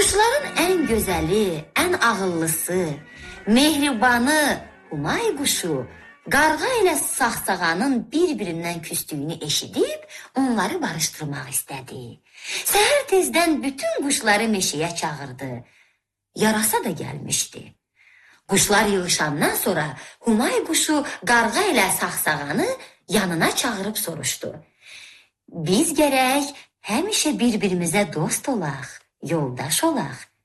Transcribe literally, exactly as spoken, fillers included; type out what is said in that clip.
Quşların ən gözəli, ən ağıllısı, mehribanı Humay quşu qarğa ilə sağsağanın bir-birindən küstüyünü eşidib onları barışdırmaq istədi. Səhər tezdən bütün quşları meşəyə çağırdı. Yarasa da gəlmişdi. Quşlar yığışandan sonra Humay quşu qarğa ilə sağsağanı yanına çağırıb soruşdu. Biz gərək həmişə bir-birimizə dost olaq, yoldaş olaq.